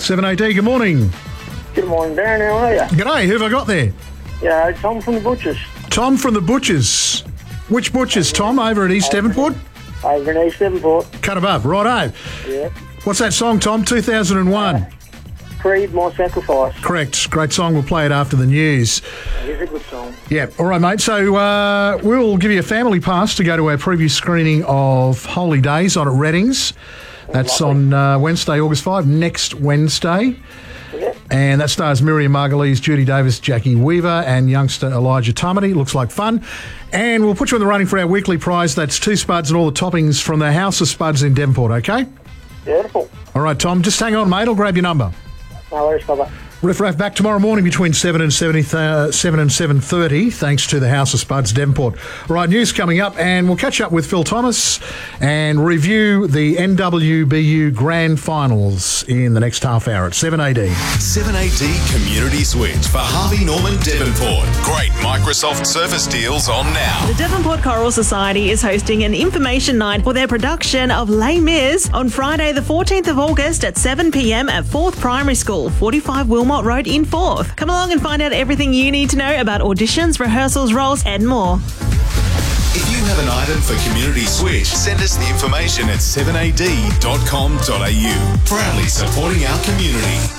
7AD, good morning. Good morning, Darren. How are you? G'day, who have I got there? Yeah, Tom from the Butchers. Tom from the Butchers. Which Butchers, Tom? Over at East Devonport? Over in East Devonport. Cut above, righto. Yeah. What's that song, Tom? 2001. Creed, My Sacrifice. Correct. Great song. We'll play it after the news. It is a good song. Yeah. All right, mate. So we'll give you a family pass to go to our preview screening of Holy Days on at Reddings. That's on Wednesday, August 5, next Wednesday. Yeah. And that stars Miriam Margolyes, Judy Davis, Jackie Weaver and youngster Elijah Tumity. Looks like fun. And we'll put you in the running for our weekly prize. That's 2 spuds and all the toppings from the House of Spuds in Devonport, okay? Beautiful. All right, Tom, just hang on, mate. I'll grab your number. No worries, brother. Riff Raff back tomorrow morning between 7 and 7:30, thanks to the House of Spuds, Devonport. Right, news coming up, and we'll catch up with Phil Thomas and review the NWBU Grand Finals in the next half hour at 7AD. 7AD Community Switch for Harvey Norman Devonport. Great Microsoft Surface deals on now. The Devonport Choral Society is hosting an information night for their production of Les Mis on Friday the 14th of August at 7 p.m. at 4th Primary School, 45 Wilmot Road in Forth. Come along and find out everything you need to know about auditions, rehearsals, roles and more. If you have an item for Community Switch, send us the information at 7ad.com.au. Proudly supporting our community.